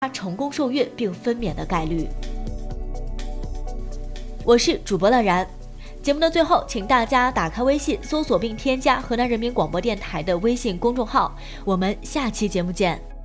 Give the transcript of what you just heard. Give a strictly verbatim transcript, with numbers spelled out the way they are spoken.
成功受孕并分娩的概率。我是主播乐然。节目的最后，请大家打开微信搜索并添加河南人民广播电台的微信公众号，我们下期节目见。